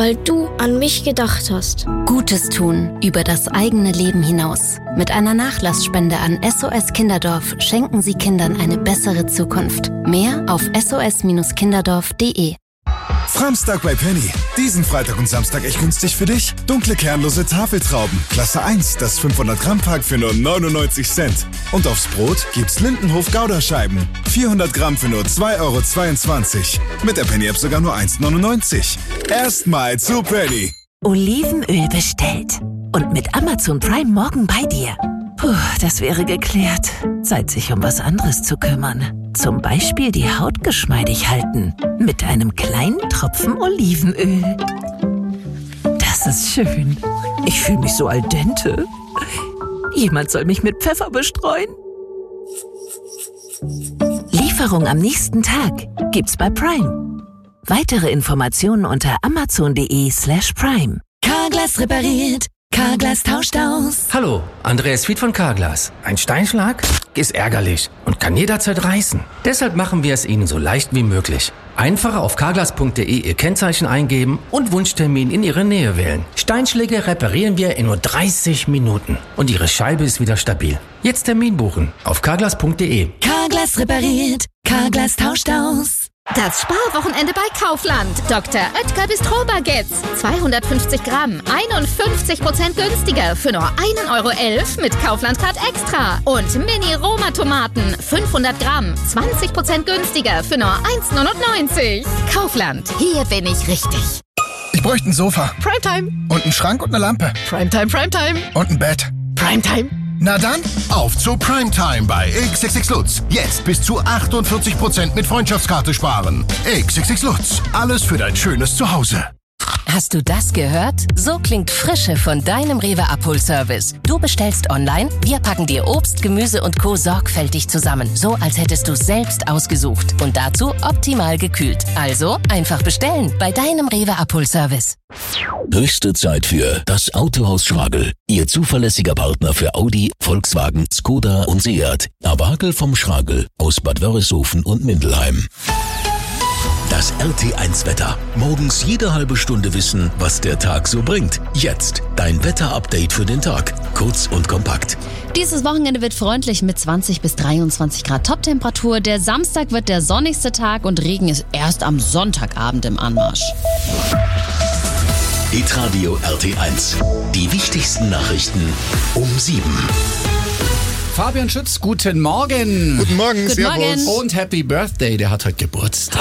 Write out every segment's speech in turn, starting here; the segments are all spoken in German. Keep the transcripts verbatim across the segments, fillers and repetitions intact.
weil du an mich gedacht hast. Gutes tun über das eigene Leben hinaus. Mit einer Nachlassspende an S O S Kinderdorf schenken Sie Kindern eine bessere Zukunft. Mehr auf s o s kinderdorf punkt d e. Framstag bei Penny. Diesen Freitag und Samstag echt günstig für dich. Dunkle kernlose Tafeltrauben. Klasse eins, das fünfhundert Gramm Pack für nur neunundneunzig Cent. Und aufs Brot gibt's Lindenhof Gouda-Scheiben. vierhundert Gramm für nur zwei Euro zweiundzwanzig. Mit der Penny-App sogar nur eins neunundneunzig. Erstmal zu Penny. Olivenöl bestellt. Und mit Amazon Prime morgen bei dir. Puh, das wäre geklärt. Zeit, sich um was anderes zu kümmern. Zum Beispiel die Haut geschmeidig halten. Mit einem kleinen Tropfen Olivenöl. Das ist schön. Ich fühle mich so al dente. Jemand soll mich mit Pfeffer bestreuen. Lieferung am nächsten Tag gibt's bei Prime. Weitere Informationen unter amazon.de slash prime. Carglass repariert. Carglass tauscht aus. Hallo, Andreas Fied von Carglass. Ein Steinschlag ist ärgerlich und kann jederzeit reißen. Deshalb machen wir es Ihnen so leicht wie möglich. Einfach auf carglass punkt d e Ihr Kennzeichen eingeben und Wunschtermin in Ihre Nähe wählen. Steinschläge reparieren wir in nur dreißig Minuten und Ihre Scheibe ist wieder stabil. Jetzt Termin buchen auf carglass punkt d e. Carglass repariert. Carglass tauscht aus. Das Sparwochenende bei Kaufland. Doktor Oetker Bistro-Baguettes. zweihundertfünfzig Gramm, einundfünfzig Prozent günstiger für nur ein Euro elf mit Kaufland-Card Extra. Und Mini-Roma-Tomaten, fünfhundert Gramm, zwanzig Prozent günstiger für nur eins neunundneunzig. Kaufland, hier bin ich richtig. Ich bräuchte ein Sofa. Primetime. Und einen Schrank und eine Lampe. Primetime, Primetime. Und ein Bett. Primetime. Na dann, auf zu Primetime bei X X X Lutz. Jetzt bis zu achtundvierzig Prozent mit Freundschaftskarte sparen. X X X Lutz. Alles für dein schönes Zuhause. Hast du das gehört? So klingt Frische von deinem Rewe Abholservice. Du bestellst online, wir packen dir Obst, Gemüse und Co. sorgfältig zusammen. So, als hättest du es selbst ausgesucht. Und dazu optimal gekühlt. Also einfach bestellen bei deinem Rewe Abholservice. Höchste Zeit für das Autohaus Schragel. Ihr zuverlässiger Partner für Audi, Volkswagen, Skoda und Seat. Awagel vom Schragel aus Bad Wörishofen und Mindelheim. Das R T eins Wetter. Morgens jede halbe Stunde wissen, was der Tag so bringt. Jetzt dein Wetter-Update für den Tag. Kurz und kompakt. Dieses Wochenende wird freundlich mit zwanzig bis dreiundzwanzig Grad Toptemperatur. Der Samstag wird der sonnigste Tag und Regen ist erst am Sonntagabend im Anmarsch. Hitradio R T eins. Die wichtigsten Nachrichten um sieben. Fabian Schütz, guten Morgen. Guten Morgen, Guten Servus. Morgen. Und Happy Birthday, der hat heute Geburtstag.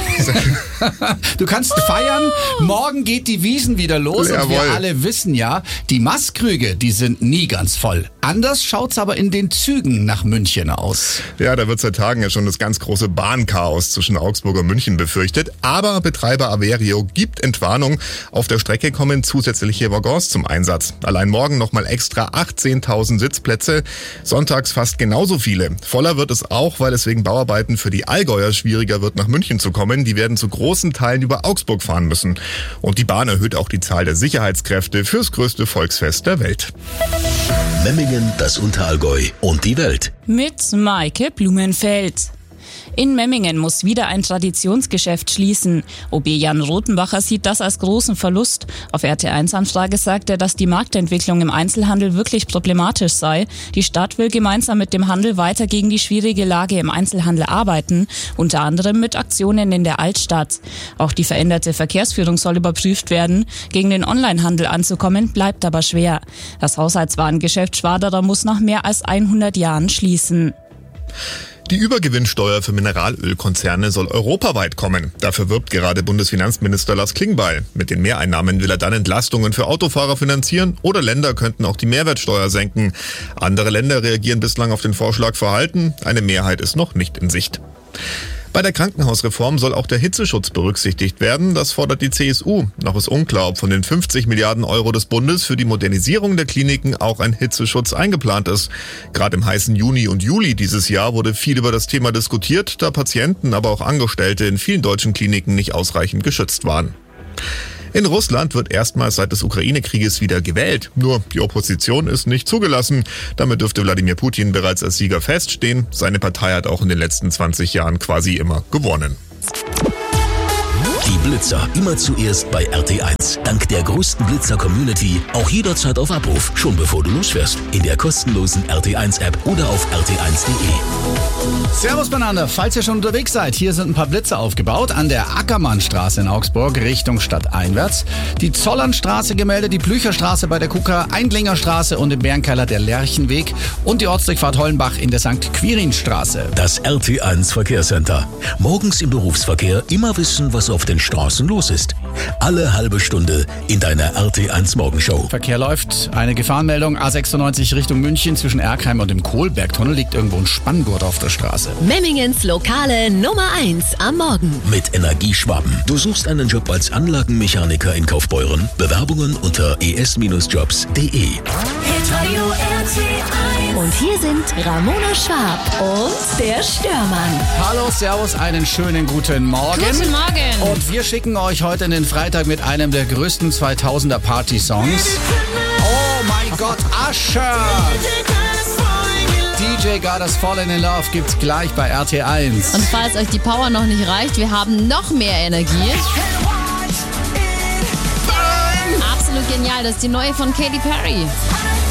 Du kannst feiern, morgen geht die Wiesn wieder los. Jawohl. Und wir alle wissen ja, die Maßkrüge, die sind nie ganz voll. Anders schaut's aber in den Zügen nach München aus. Ja, da wird seit Tagen ja schon das ganz große Bahnchaos zwischen Augsburg und München befürchtet. Aber Betreiber Averio gibt Entwarnung. Auf der Strecke kommen zusätzliche Waggons zum Einsatz. Allein morgen nochmal extra achtzehntausend Sitzplätze. Sonntags fast genauso viele. Voller wird es auch, weil es wegen Bauarbeiten für die Allgäuer schwieriger wird, nach München zu kommen. Die werden zu großen Teilen über Augsburg fahren müssen. Und die Bahn erhöht auch die Zahl der Sicherheitskräfte fürs größte Volksfest der Welt. Memmingen, das Unterallgäu und die Welt. Mit Maike Blumenfeld. In Memmingen muss wieder ein Traditionsgeschäft schließen. O B Jan Rothenbacher sieht das als großen Verlust. Auf R T eins Anfrage sagt er, dass die Marktentwicklung im Einzelhandel wirklich problematisch sei. Die Stadt will gemeinsam mit dem Handel weiter gegen die schwierige Lage im Einzelhandel arbeiten, unter anderem mit Aktionen in der Altstadt. Auch die veränderte Verkehrsführung soll überprüft werden. Gegen den Onlinehandel anzukommen, bleibt aber schwer. Das Haushaltswarengeschäft Schwaderer muss nach mehr als hundert Jahren schließen. Die Übergewinnsteuer für Mineralölkonzerne soll europaweit kommen. Dafür wirbt gerade Bundesfinanzminister Lars Klingbeil. Mit den Mehreinnahmen will er dann Entlastungen für Autofahrer finanzieren oder Länder könnten auch die Mehrwertsteuer senken. Andere Länder reagieren bislang auf den Vorschlag verhalten. Eine Mehrheit ist noch nicht in Sicht. Bei der Krankenhausreform soll auch der Hitzeschutz berücksichtigt werden. Das fordert die C S U. Noch ist unklar, ob von den fünfzig Milliarden Euro des Bundes für die Modernisierung der Kliniken auch ein Hitzeschutz eingeplant ist. Gerade im heißen Juni und Juli dieses Jahr wurde viel über das Thema diskutiert, da Patienten, aber auch Angestellte in vielen deutschen Kliniken nicht ausreichend geschützt waren. In Russland wird erstmals seit des Ukraine-Krieges wieder gewählt. Nur die Opposition ist nicht zugelassen. Damit dürfte Wladimir Putin bereits als Sieger feststehen. Seine Partei hat auch in den letzten zwanzig Jahren quasi immer gewonnen. Die Blitzer immer zuerst bei R T eins. Dank der größten Blitzer-Community auch jederzeit auf Abruf, schon bevor du losfährst. In der kostenlosen R T eins App oder auf r t eins punkt d e. Servus beieinander, falls ihr schon unterwegs seid, hier sind ein paar Blitze aufgebaut. An der Ackermannstraße in Augsburg, Richtung stadteinwärts. Die Zollernstraße gemeldet, die Blücherstraße bei der K U K A, Eindlingerstraße und im Bärenkeiler der Lerchenweg und die Ortsdurchfahrt Hollenbach in der Sankt Quirinstraße. Das R T eins Verkehrscenter. Morgens im Berufsverkehr immer wissen, was auf den Straßen los ist. Alle halbe Stunde in deiner R T eins Morgenshow. Verkehr läuft. Eine Gefahrenmeldung. A sechsundneunzig Richtung München zwischen Erkheim und dem Kohlbergtunnel liegt irgendwo ein Spanngurt auf der Straße. Memmingens lokale Nummer eins am Morgen. Mit Energieschwaben. Du suchst einen Job als Anlagenmechaniker in Kaufbeuren? Bewerbungen unter e s Jobs punkt d e. Und hier sind Ramona Schwab und der Störmann. Hallo, servus, einen schönen guten Morgen. Guten Morgen. Und wir schicken euch heute in den Freitag mit einem der größten zweitausender Party-Songs. Oh mein Gott, Usher! D J Got Us Fallen in Love gibt's gleich bei R T eins. Und falls euch die Power noch nicht reicht, wir haben noch mehr Energie. Absolut genial, das ist die neue von Katy Perry.